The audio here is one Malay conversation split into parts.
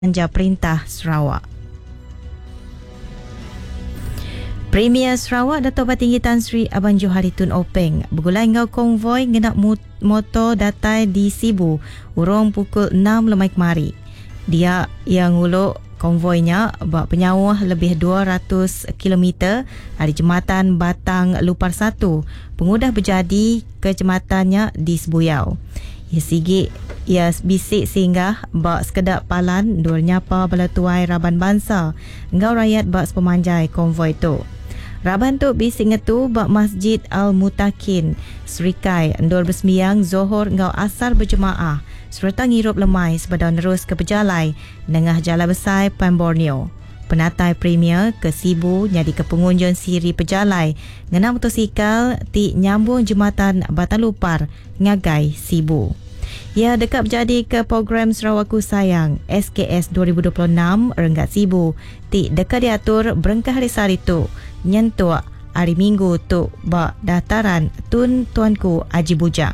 Belanja Perintah Sarawak. Premier Sarawak Dato' Patinggi Tan Sri Abang Johari Tun Openg bergulai ngau konvoi ngenak motor datai di Sibu urung pukul 6 lemai kemari. Dia yang nguluk konvoinya buat penyawah lebih 200 km dari Jembatan Batang Lupar 1. Pengudah berjadi ke jembatannya di Sebuyau. Ia bisik singgah bak sekedap palan dul nyapa bala tuai Raban Bangsa ngau rakyat bak sepemanjai konvoi tu. Raban tu bisik ngetu bak Masjid Al-Mutakin Serikai ndul bersembiang Zohor ngau asar berjemaah serta ngirup lemai sebadan terus ke pejalai nengah Jalan Besar Pan Borneo. Penatai Premier ke Sibu jadi ke pengunjung siri pejalai ngena motosikal ti nyambung jembatan Batang Lupar ngagai Sibu. Ia dekat berjadi ke program Sarawakku Sayang SKS 2026 Renggat Sibu ti dekat diatur berengkah hari sari tu nyentuak hari Minggu tu bak dataran Tun Tuanku Haji Bujak.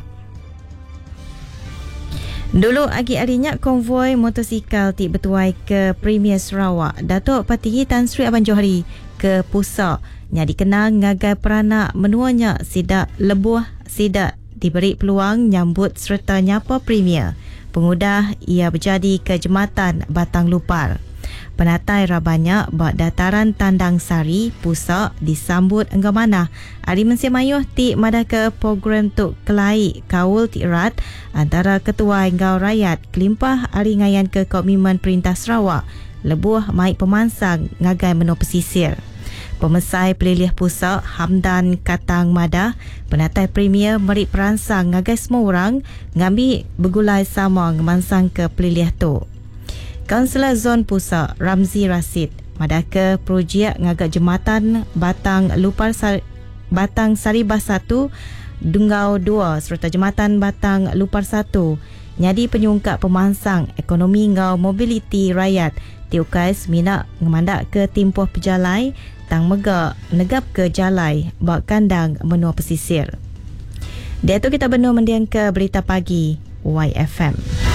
Dulu agi arinya konvoi motosikal ti bertuai ke Premier Sarawak Dato' Patinggi Tan Sri Abang Johari ke pusat nya dikenal ngagai peranak menuanya sidak lebuh sidak diberi peluang nyambut serta nyapa Premier. Pengudah ia berjadi ke Jembatan Batang Lupar. Penatai Rabanya bak dataran Tandang Sari pusat disambut enggak mana hari Mensia Mayuh ti madah ke program tu kelai kaul ti erat antara ketua engau rakyat kelimpah hari ngayan ke Komitmen Perintah Sarawak lebuh maik pemansang ngagai menu pesisir. Pemesai Pelilih Pusat Hamdan Katang Madah Penatai Premier meri peransang ngagai semua orang ngambil bergulai sama ngemansang ke pelilih tu. Kaunselor Zon Pusat Ramzi Rasid madah ke projek ngagak jembatan Batang Lupar Batang Saribah 1 Dunggau 2 serta jembatan Batang Lupar 1 nyadi penyungkap pemansang ekonomi ngau mobiliti rakyat tiukais minak ngemandak ke timpuh pejalai tang megak negap ke jalai bak kandang menua pesisir. Dia tu kita benua mendiang ke berita pagi YFM.